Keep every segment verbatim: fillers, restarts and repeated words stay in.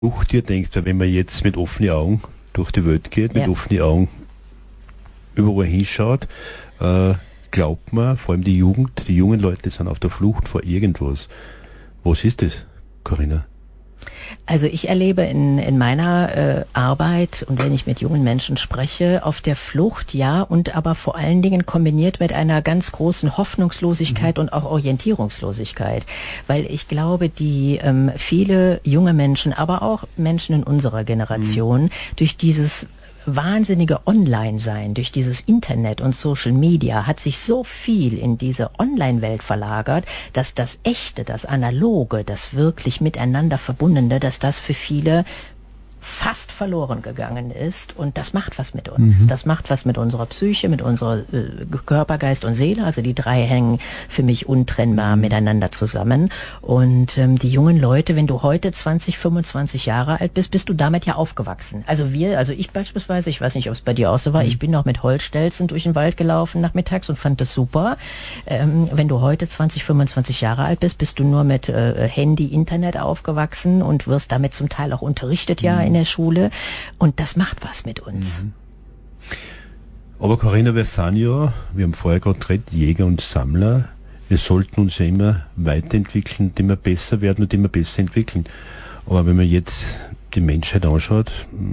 Flucht dir denkst, weil wenn man jetzt mit offenen Augen durch die Welt geht, mit Ja. offenen Augen überall hinschaut, äh, glaubt man, vor allem die Jugend, die jungen Leute sind auf der Flucht vor irgendwas. Was ist das, Corinna? Also ich erlebe in, in meiner äh, Arbeit und wenn ich mit jungen Menschen spreche, auf der Flucht, ja, und aber vor allen Dingen kombiniert mit einer ganz großen Hoffnungslosigkeit mhm. und auch Orientierungslosigkeit. Weil ich glaube, die ähm, viele junge Menschen, aber auch Menschen in unserer Generation, mhm. durch dieses wahnsinnige Online-Sein, durch dieses Internet und Social Media hat sich so viel in diese Online-Welt verlagert, dass das Echte, das Analoge, das wirklich miteinander Verbundene, dass das für viele fast verloren gegangen ist und das macht was mit uns. Mhm. Das macht was mit unserer Psyche, mit unserer äh, Körper, Geist und Seele. Also die drei hängen für mich untrennbar mhm. miteinander zusammen. Und ähm, die jungen Leute, wenn du heute zwanzig, fünfundzwanzig Jahre alt bist, bist du damit ja aufgewachsen. Also wir, also ich beispielsweise, ich weiß nicht, ob es bei dir auch so war, mhm. ich bin noch mit Holzstelzen durch den Wald gelaufen nachmittags und fand das super. Ähm, wenn du heute zwanzig, fünfundzwanzig Jahre alt bist, bist du nur mit äh, Handy, Internet aufgewachsen und wirst damit zum Teil auch unterrichtet, ja, mhm. in der Schule und das macht was mit uns. Mhm. Aber Corinna, wir sind ja, wir haben vorher gerade geredet, Jäger und Sammler. Wir sollten uns ja immer weiterentwickeln, immer besser werden und immer besser entwickeln. Aber wenn man jetzt die Menschheit anschaut,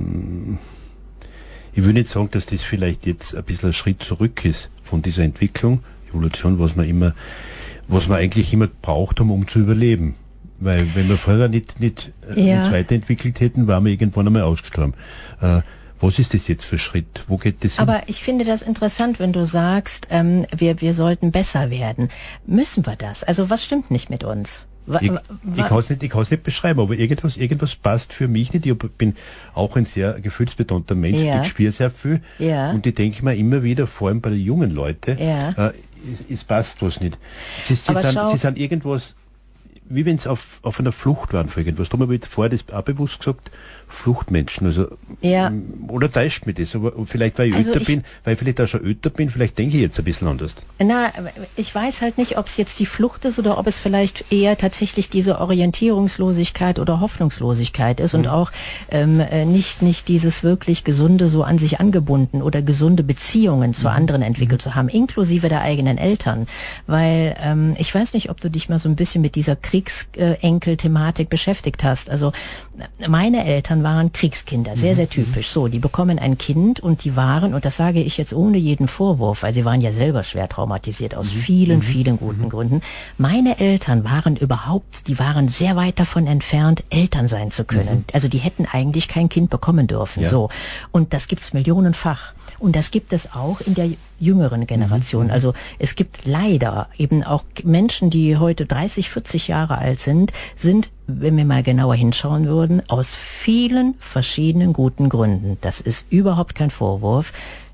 ich will nicht sagen, dass das vielleicht jetzt ein bisschen ein Schritt zurück ist von dieser Entwicklung, Evolution, was man immer, was man eigentlich immer braucht, um, um zu überleben. Weil wenn wir vorher nicht, nicht äh, ja. uns weiterentwickelt hätten, waren wir irgendwann einmal ausgestorben. Äh, was ist das jetzt für ein Schritt? Wo geht das hin? Aber ich finde das interessant, wenn du sagst, ähm, wir, wir sollten besser werden. Müssen wir das? Also was stimmt nicht mit uns? Wa- Ich, wa- ich kann es nicht, ich kann's nicht beschreiben, aber irgendwas, irgendwas passt für mich nicht. Ich bin auch ein sehr gefühlsbetonter Mensch. Ja. Ich spüre sehr viel. Ja. Und ich denke mir immer wieder, vor allem bei den jungen Leuten, Ja. äh, es, es passt was nicht. Sie, sie, Aber sind, schau- sie sind irgendwas, wie wenn sie auf, auf einer Flucht waren für irgendwas. Darum habe ich vorher das auch bewusst gesagt, Fluchtmenschen. Also, Ja. m, oder täuscht mich das, aber vielleicht, weil ich Also älter ich- bin, weil ich vielleicht auch schon älter bin, vielleicht denke ich jetzt ein bisschen anders. Na, ich weiß halt nicht, ob es jetzt die Flucht ist oder ob es vielleicht eher tatsächlich diese Orientierungslosigkeit oder Hoffnungslosigkeit ist und auch ähm, äh, nicht nicht dieses wirklich gesunde, so an sich angebunden oder gesunde Beziehungen zu anderen entwickelt zu haben, inklusive der eigenen Eltern. Weil ähm, ich weiß nicht, ob du dich mal so ein bisschen mit dieser Kriegsenkel-Thematik beschäftigt hast. Also meine Eltern waren Kriegskinder, sehr, sehr typisch. So, die bekommen ein Kind und die waren, und das sage ich jetzt ohne jeden Vorwurf, weil sie waren ja selber schwer traumatisiert aus vielen, vielen guten Gründen. Meine Eltern waren überhaupt, die waren sehr weit davon entfernt, Eltern sein zu können. Also die hätten eigentlich kein Kind bekommen dürfen. Ja. So. Und das gibt's millionenfach. Und das gibt es auch in der jüngeren Generation. Also es gibt leider eben auch Menschen, die heute dreißig, vierzig Jahre alt sind, sind, wenn wir mal genauer hinschauen würden, aus vielen verschiedenen guten Gründen. Das ist überhaupt kein Vorwurf.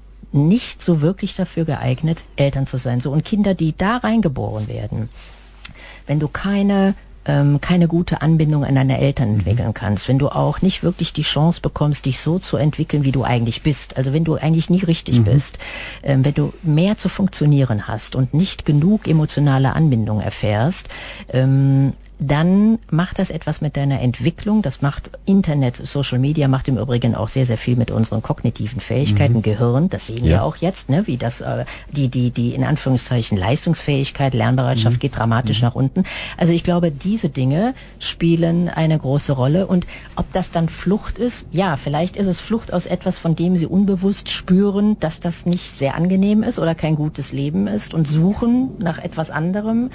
Nicht so wirklich dafür geeignet, Eltern zu sein. So, und Kinder, die da reingeboren werden, wenn du keine ähm, keine gute Anbindung an deine Eltern entwickeln kannst, wenn du auch nicht wirklich die Chance bekommst, dich so zu entwickeln, wie du eigentlich bist, also wenn du eigentlich nie richtig mhm. bist, ähm, wenn du mehr zu funktionieren hast und nicht genug emotionale Anbindung erfährst, ähm, dann macht das etwas mit deiner Entwicklung. Das macht Internet, Social Media macht im Übrigen auch sehr, sehr viel mit unseren kognitiven Fähigkeiten, mhm. Gehirn. Das sehen Ja. wir auch jetzt, ne, wie das, äh, die, die, die in Anführungszeichen Leistungsfähigkeit, Lernbereitschaft mhm. geht dramatisch mhm. nach unten. Also ich glaube, diese Dinge spielen eine große Rolle. Und ob das dann Flucht ist, ja, vielleicht ist es Flucht aus etwas, von dem sie unbewusst spüren, dass das nicht sehr angenehm ist oder kein gutes Leben ist und suchen nach etwas anderem.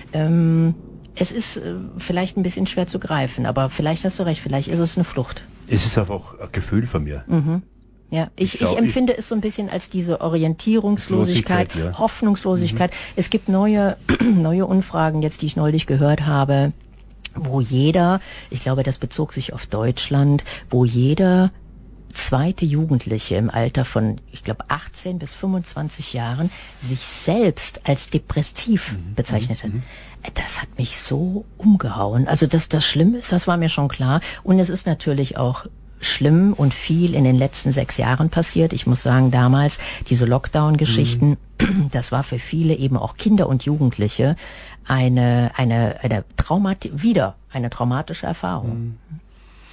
Ähm, Es ist äh, vielleicht ein bisschen schwer zu greifen, aber vielleicht hast du recht, vielleicht ist es eine Flucht. Es ist einfach ein Gefühl von mir. Mhm. Ja, ich, Ich schau- ich empfinde es so ein bisschen als diese Orientierungslosigkeit, Losigkeit, ja. Hoffnungslosigkeit. Es gibt neue, neue Umfragen jetzt, die ich neulich gehört habe, wo jeder, ich glaube, das bezog sich auf Deutschland, wo jeder zweite Jugendliche im Alter von, ich glaube, achtzehn bis fünfundzwanzig Jahren sich selbst als depressiv Mhm. bezeichnete. Das hat mich so umgehauen. Also, dass das schlimm ist, das war mir schon klar. Und es ist natürlich auch schlimm und viel in den letzten sechs Jahren passiert. Ich muss sagen, damals diese Lockdown-Geschichten, mhm. das war für viele eben auch Kinder und Jugendliche eine, eine, eine Traumat, wieder eine traumatische Erfahrung. Mhm.